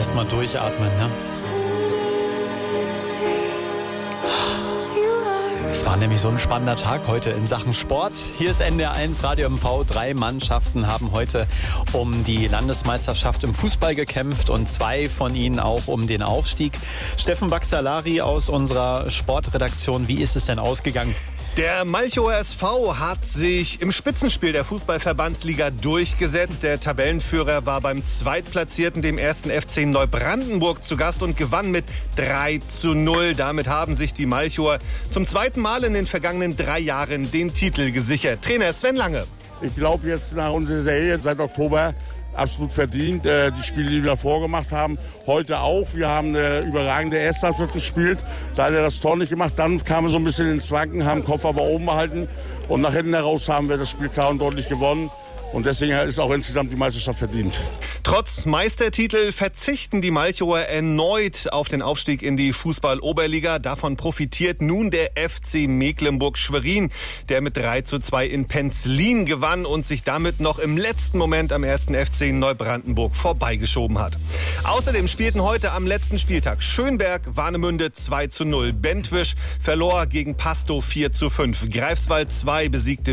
Erstmal durchatmen, ne? Es war nämlich so ein spannender Tag heute in Sachen Sport. Hier ist NDR1 Radio MV. 3 Mannschaften haben heute um die Landesmeisterschaft im Fußball gekämpft und 2 von ihnen auch um den Aufstieg. Steffen Baxalari aus unserer Sportredaktion, wie ist es denn ausgegangen? Der Malchower SV hat sich im Spitzenspiel der Fußballverbandsliga durchgesetzt. Der Tabellenführer war beim Zweitplatzierten, dem 1. FC Neubrandenburg, zu Gast und gewann mit 3:0. Damit haben sich die Malchower zum zweiten Mal in den vergangenen 3 Jahren den Titel gesichert. Trainer Sven Lange. Ich glaube jetzt nach unserer Serie seit Oktober absolut verdient. Die Spiele, die wir davor gemacht haben, heute auch. Wir haben eine überragende erste Halbzeit gespielt. Leider das Tor nicht gemacht. Dann kamen wir so ein bisschen ins Wanken, haben den Kopf aber oben behalten. Und nach hinten heraus haben wir das Spiel klar und deutlich gewonnen. Und deswegen ist auch insgesamt die Meisterschaft verdient. Trotz Meistertitel verzichten die Malchower erneut auf den Aufstieg in die Fußball-Oberliga. Davon profitiert nun der FC Mecklenburg-Schwerin, der mit 3:2 in Penzlin gewann und sich damit noch im letzten Moment am 1. FC Neubrandenburg vorbeigeschoben hat. Außerdem spielten heute am letzten Spieltag Schönberg-Warnemünde 2:0. Bentwisch verlor gegen Pastow 4:5. Greifswald 2 besiegte